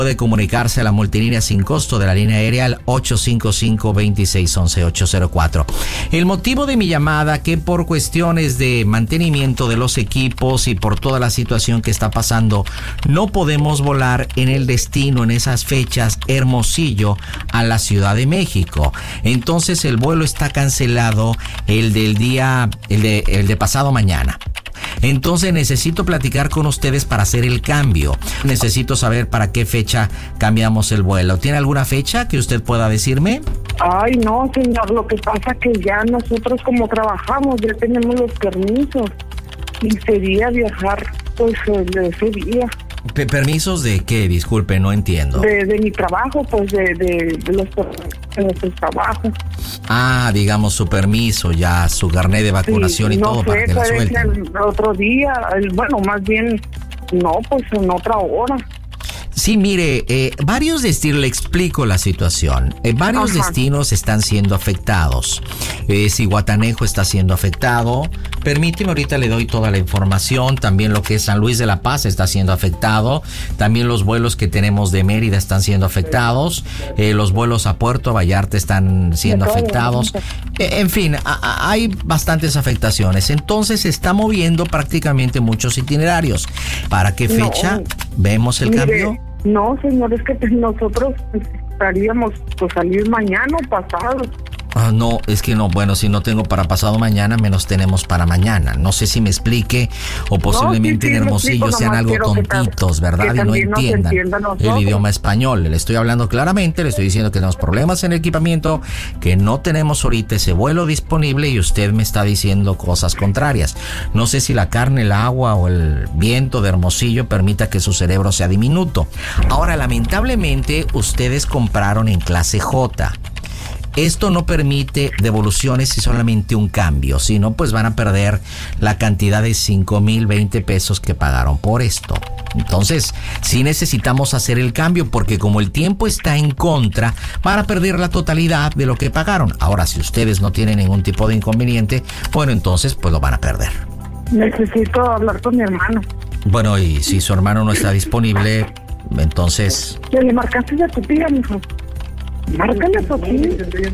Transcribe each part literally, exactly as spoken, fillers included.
Puede comunicarse a la multilínea sin costo de la línea aérea al ocho cinco cinco, dos seis uno uno, ocho cero cuatro. El motivo de mi llamada, que por cuestiones de mantenimiento de los equipos y por toda la situación que está pasando, no podemos volar en el destino en esas fechas Hermosillo a la Ciudad de México. Entonces el vuelo está cancelado, el del día, el de, el de pasado mañana. Entonces necesito platicar con ustedes para hacer el cambio. Necesito saber para qué fecha cambiamos el vuelo. ¿Tiene alguna fecha que usted pueda decirme? Ay, no, señor, lo que pasa que ya nosotros como trabajamos, ya tenemos los permisos y sería viajar pues de ese día. P- ¿Permisos de qué? Disculpe, no entiendo. De, de mi trabajo, pues de, de, de los de nuestro trabajo. Ah, digamos su permiso, ya su carnet de vacunación sí, y no todo sé, para que la puede suelten. ser otro día, el, bueno, más bien, no, pues en otra hora. Sí, mire, eh, varios destinos, le explico la situación. Eh, varios Ajá. destinos están siendo afectados. Eh, Zihuatanejo está siendo afectado. Permíteme, ahorita le doy toda la información. También lo que es San Luis de la Paz está siendo afectado. También los vuelos que tenemos de Mérida están siendo afectados. Eh, los vuelos a Puerto Vallarta están siendo afectados. Eh, en fin, a, a, hay bastantes afectaciones. Entonces se está moviendo prácticamente muchos itinerarios. ¿Para qué fecha No. vemos el Mire, cambio? No, señor, es que pues, nosotros estaríamos pues salir mañana o pasado. Ah, no, es que no, bueno, si no tengo para pasado mañana, menos tenemos para mañana. No sé si me explique, o posiblemente sí, sí, en me Hermosillo explico, sean nomás algo quiero que ta- tontitos, ¿verdad? que Y no también nos entiendan entienda a el nosotros. idioma español. Le estoy hablando claramente, le estoy diciendo que tenemos problemas en el equipamiento, que no tenemos ahorita ese vuelo disponible y usted me está diciendo cosas contrarias. No sé si la carne, el agua o el viento de Hermosillo permita que su cerebro sea diminuto. Ahora, lamentablemente, ustedes compraron en clase J. Esto no permite devoluciones y solamente un cambio, si no pues van a perder la cantidad de cinco mil veinte pesos que pagaron por esto. Entonces, sí necesitamos hacer el cambio porque como el tiempo está en contra, van a perder la totalidad de lo que pagaron. Ahora, si ustedes no tienen ningún tipo de inconveniente, bueno, entonces pues lo van a perder. Necesito hablar con mi hermano. Bueno, y si su hermano no está disponible, entonces... ¿Ya le marcaste a tu tía, mijo? Márcale a tu tía.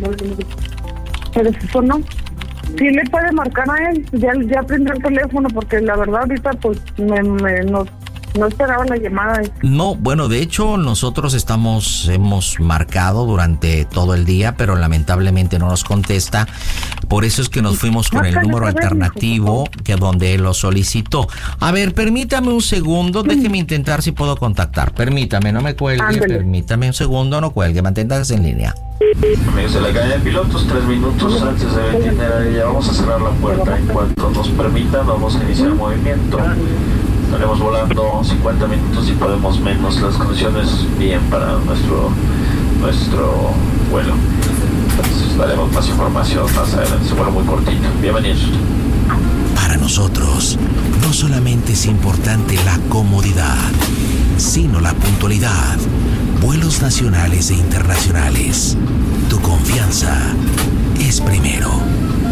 Pero si eso no. Sí le puede marcar a él. Ya, ya prendió el teléfono porque la verdad ahorita pues me, me, no, no esperaba la llamada. No, bueno, de hecho nosotros estamos, hemos marcado durante todo el día, pero lamentablemente no nos contesta. Por eso es que nos fuimos con el número alternativo que donde él lo solicitó. A ver, permítame un segundo, déjeme intentar si puedo contactar. Permítame, no me cuelgue, Ándale. Permítame un segundo, no cuelgue, manténgase en línea. Amigos de la cadena de pilotos, tres minutos antes del itinerario ya vamos a cerrar la puerta. En cuanto nos permitan, vamos a iniciar movimiento. Estaremos volando cincuenta minutos y podemos menos las condiciones bien para nuestro nuestro vuelo. Entonces daremos más información más adelante, es un vuelo muy cortito. Bienvenidos. Para nosotros, no solamente es importante la comodidad, sino la puntualidad. Vuelos nacionales e internacionales. Tu confianza es primero.